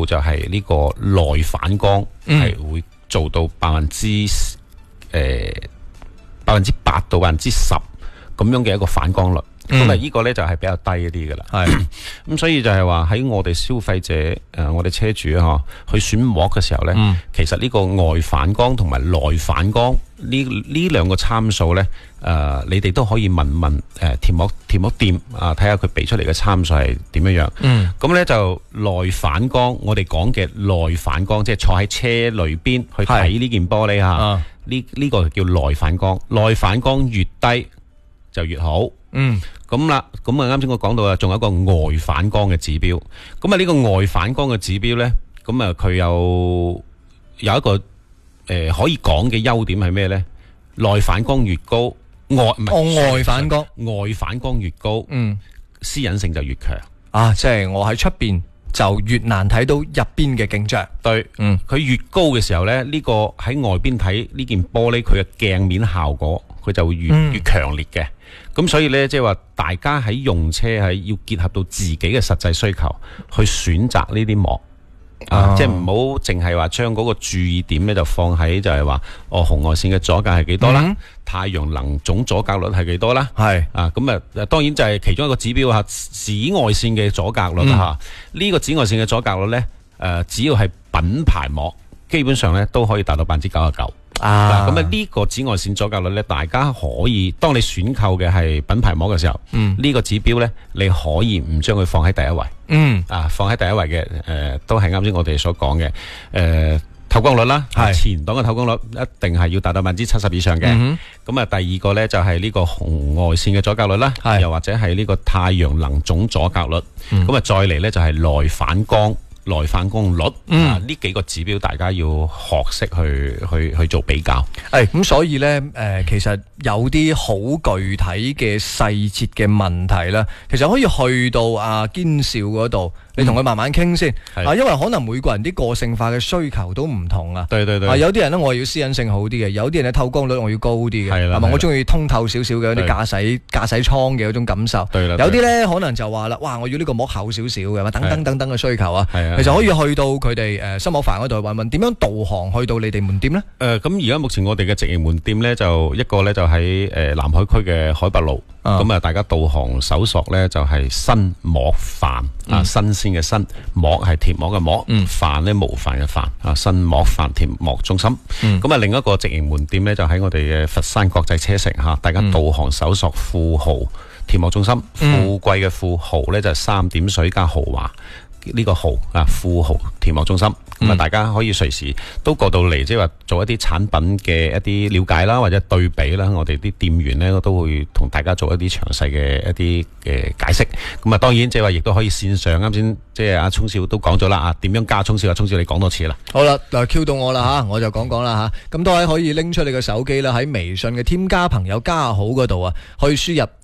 就係呢個內反光係會做到8%到10%咁樣嘅一個反光率。咁啊，呢個咧就係比較低一啲噶啦。係咁，所以就係話喺我哋消費者我哋車主去選膜嘅時候咧，其實呢個外反光同埋內反光呢兩個參數咧，你哋都可以問貼膜店睇下佢俾出嚟嘅參數係點樣樣。咁咧就內反光，我哋講嘅內反光，即係坐喺車裏邊去睇呢件玻璃嚇，呢個叫內反光。內反光越低就越好。咁啦，咁啊啱先我講到啊，仲有一個外反光嘅指標。咁啊呢個外反光嘅指標咧，咁啊佢有一個可以講嘅優點係咩咧？內反光越高， 外反光越高，私隱性就越強。 啊，即係我喺出邊就越難睇到入邊嘅景象。 對，佢越高嘅時候咧，呢個喺外邊睇呢件玻璃，佢嘅鏡面效果，佢就會越強烈嘅。咁所以咧，即係話大家喺用車係要結合到自己嘅實際需求去選擇呢啲膜。即係唔好淨係話將嗰個注意點咧就放喺就係話紅外線嘅阻隔係幾多啦，太陽能總阻隔率係幾多啦，咁啊當然就係其中一個指標吓，紫外線嘅阻隔率吓，呢個紫外線嘅阻隔率咧只要係品牌膜，基本上咧都可以達到99%。咁啊呢個紫外線阻隔率咧，大家可以當你選購嘅係品牌膜嘅時候，呢個指標咧你可以唔將佢放喺第一位，放喺第一位嘅都係啱先我哋所講嘅透光率啦，前擋嘅透光率一定係要達到70%以上嘅。咁啊第二個咧就係呢個紅外線嘅阻隔率啦，又或者係呢個太陽能總阻隔率。咁啊再嚟咧就係內反光率，呢幾個指標大家要學識去做比較。 咁所以呢，其實有啲好具體嘅細節嘅問題啦，其實可以去到阿堅少嗰度，你同佢慢慢傾先。因為可能每個人啲個性化嘅需求都唔同啊。對。有啲人呢，我要私隱性好啲嘅，有啲人呢透光率我要高啲嘅，係嘛？我中意通透少少嘅啲駕駛艙嘅嗰種感受。有啲呢，可能就話啦，哇！我要呢個膜厚少少嘅，等等嘅需求啊。其實可以去到佢哋新膜帆嗰度問問點樣導航去到你哋門店呢？ 咁而家目前我哋嘅直營門店呢，就一個呢就喺南海區嘅海拔路。咁啊，大家導航搜索呢，就係新膜帆新鮮嘅新，膜係貼膜嘅膜，帆呢模範嘅帆新膜帆貼膜中心。咁啊，另一個直營門店呢，就喺我哋嘅佛山國際車城嚇，大家導航搜索富豪貼膜中心，富貴嘅富豪呢，就係3點水加豪華。呢個豪富豪貼膜中心，咁啊大家可以隨時都過到嚟，即係話做一啲產品嘅一啲了解啦，或者對比啦。我哋啲店員呢都會同大家做一啲詳細嘅一啲嘅解釋。咁啊，當然即係話亦都可以線上。啱先即係阿聰少都講咗啦，點樣加聰少？聰少你講多次啦。好啦， 嗱 Q 到我啦嚇，我就講啦嚇。咁多位可以拎出你嘅手機啦，喺微信嘅添加朋友加好嗰度啊，去輸入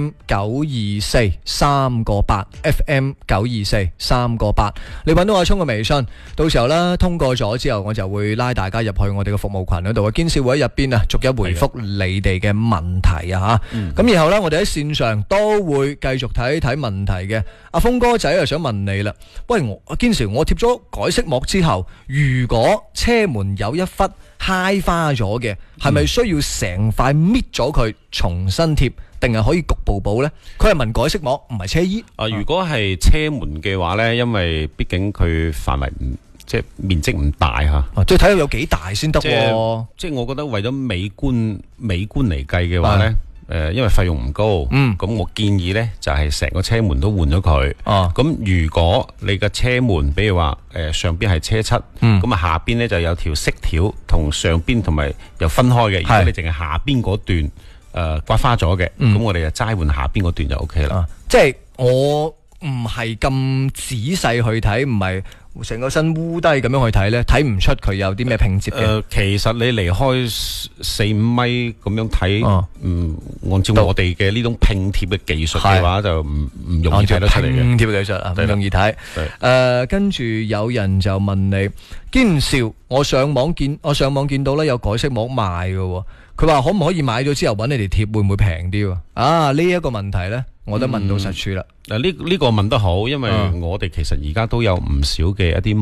FM92438 FM92438。你揾到阿聰嘅微信，到時候咧通過咗之後，我就會拉大家入去我哋嘅服務群嗰度，堅少會喺入邊啊，逐一回覆你哋嘅問題啊吓。咁然後咧，我哋喺線上都會繼續睇問題嘅。阿峰哥仔又想問你啦，喂，堅少，我貼咗改色膜之後，如果車門有一忽揩花咗嘅，係咪需要成塊搣咗佢重新貼？定係可以局部補呢？佢係問改色膜，唔係車衣。 如果係車門嘅話呢，因為畢竟佢範圍即係面積唔大嚇， 即係睇到有幾大先得。即係我覺得為咗美觀嚟計嘅話呢，因為費用唔高，咁我建議呢就係成個車門都換咗佢。咁如果你嘅車門，比如話上邊係車漆，咁啊下邊呢就有條色條同上邊同埋又分開嘅。如果你淨係下邊嗰段刮花咗嘅，咁我哋就齋換下邊嗰段就 OK 啦。 即係我唔係咁仔細去睇，唔係成個身烏低咁樣去睇咧，睇唔出佢有啲咩拼接嘅。 其實你離開4-5米咁樣睇，按照我哋嘅呢種拼貼嘅技術嘅話，就唔容易睇得出嚟嘅。 拼貼技術唔容易睇。跟住有人就問你，堅少，我上網見到咧有改色膜賣嘅。佢話可唔可以買咗之後揾你哋貼，會唔會平啲？呢一個問題呢，我都問到實處啦。 呢個問得好，因為我哋其實而家都有唔少嘅一啲